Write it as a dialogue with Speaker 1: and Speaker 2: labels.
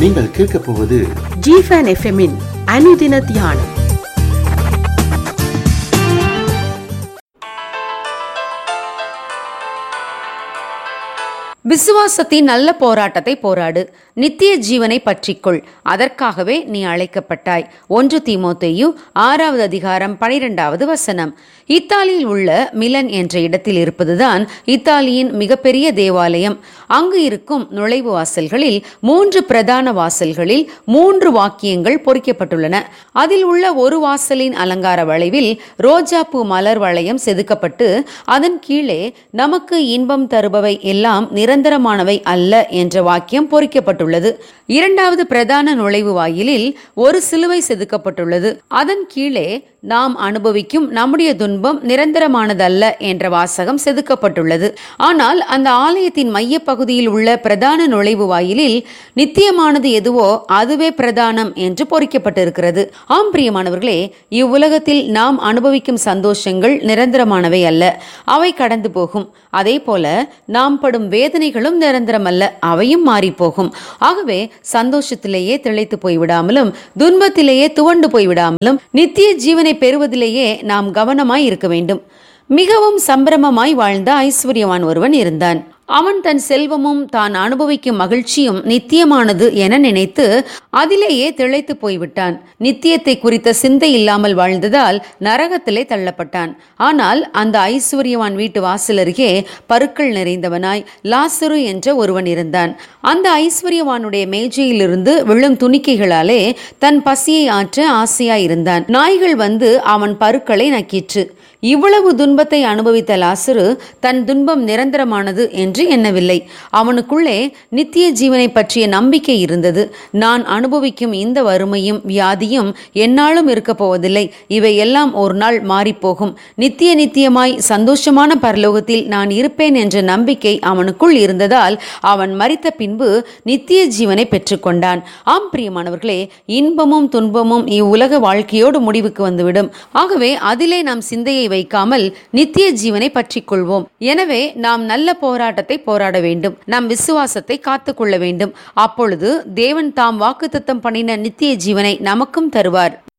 Speaker 1: நீங்கள் கேட்கப் போவது
Speaker 2: ஜிஃபன் எஃப்எம்மின் அனுதின தியானம்.
Speaker 3: விசுவாசத்தின் நல்ல போராட்டத்தை போராடு, நித்திய ஜீவனை பற்றிக்கொள், அதற்காகவே நீ அழைக்கப்பட்டாய். 1 தீமோத்தேயு 6வது அதிகாரம் 12வது வசனம். இத்தாலியில் உள்ள மிலன் என்ற இடத்தில் இருப்பதுதான் இத்தாலியின் மிகப்பெரிய தேவாலயம். அங்கு இருக்கும் நுழைவு வாசல்களில் 3 பிரதான வாசல்களில் 3 வாக்கியங்கள் பொறிக்கப்பட்டுள்ளன. அதில் உள்ள ஒரு வாசலின் அலங்கார வளைவில் ரோஜாப்பூ மலர் வளையம் செதுக்கப்பட்டு அதன் கீழே நமக்கு இன்பம் தருபவை எல்லாம் நிரந்தரமானவை அல்ல என்ற வாக்கியம் பொறிக்கப்பட்டுள்ளது. 2வது பிரதான நுழைவு வாயிலில் ஒரு சிலுவை செதுக்கப்பட்டுள்ளது. அதன் கீழே நாம் அனுபவிக்கும் நம்முடைய துன்பம் நிரந்தரமானதல்ல என்ற வாசகம் செதுக்கப்பட்டுள்ளது. ஆனால் அந்த ஆலயத்தின் மைய பகுதியில் உள்ள பிரதான நுழைவு வாயிலில் நித்தியமானது எதுவோ அதுவே பிரதானம் என்று பொறிக்கப்பட்டிருக்கிறது. ஆம் பிரியமானவர்களே, இவ்வுலகத்தில் நாம் அனுபவிக்கும் சந்தோஷங்கள் நிரந்தரமானவை அல்ல, அவை கடந்து போகும். அதே போல நாம் படும் வேதனைகளும் நிரந்தரமல்ல, அவையும் மாறி போகும். ஆகவே சந்தோஷத்திலேயே திளைத்து போய்விடாமலும் துன்பத்திலேயே துவண்டு போய்விடாமலும் நித்திய ஜீவனை பெறுவதிலேயே நாம் கவனமாய் இருக்க வேண்டும். மிகவும் சம்பிரமமாய் வாழ்ந்த ஐஸ்வர்யவான் ஒருவன் இருந்தான். அவன் தன் செல்வமும் தான் அனுபவிக்கும் மகிழ்ச்சியும் நித்தியமானது என நினைத்து அதிலேயே திளைத்து போய்விட்டான். நித்தியத்தை குறித்த சிந்தை இல்லாமல் வாழ்ந்ததால் நரகத்திலே தள்ளப்பட்டான். ஆனால் அந்த ஐஸ்வர்யவான் வீட்டு வாசல் அருகே பருக்கள் நிறைந்தவனாய் லாசரு என்ற ஒருவன் இருந்தான். அந்த ஐஸ்வர்யவானுடைய மேஜையிலிருந்து விழும் துணிக்கைகளாலே தன் பசியை ஆற்ற ஆசையாயிருந்தான். நாய்கள் வந்து அவன் பருக்களை நக்கிற்று. இவ்வளவு துன்பத்தை அனுபவித்த லாசரு தன் துன்பம் நிரந்தரமானது என்று எண்ணவில்லை. அவனுக்குள்ளே நித்திய ஜீவனை பற்றிய நம்பிக்கை இருந்தது. நான் அனுபவிக்கும் இந்த வறுமையும் வியாதியும் எந்நாளும் இருக்க போவதில்லை, இவை எல்லாம் ஒரு நாள் மாறிப்போகும். நித்தியமாய் சந்தோஷமான பரலோகத்தில் நான் இருப்பேன் என்ற நம்பிக்கை அவனுக்குள் இருந்ததால் அவன் மரித்த பின்பு நித்திய ஜீவனை பெற்றுக்கொண்டான். ஆம் பிரியமானவர்களே, இன்பமும் துன்பமும் இவ்வுலக வாழ்க்கையோடு முடிவுக்கு வந்துவிடும். ஆகவே அதிலே நாம் சிந்தையை வைக்காமல் நித்திய ஜீவனை பற்றிக் கொள்வோம். எனவே நாம் நல்ல போராட்டத்தை போராட வேண்டும், நம் விசுவாசத்தை காத்துக்கொள்ள வேண்டும். அப்பொழுது தேவன் தாம் வாக்குத்தத்தம் பண்ணின நித்திய ஜீவனை நமக்கும் தருவார்.